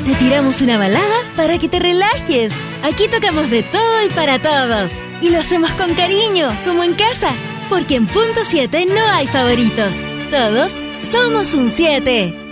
Te tiramos una balada para que te relajes. Aquí tocamos de todo y para todos. Y lo hacemos con cariño, como en casa. Porque en Punto 7 no hay favoritos. Todos somos un 7.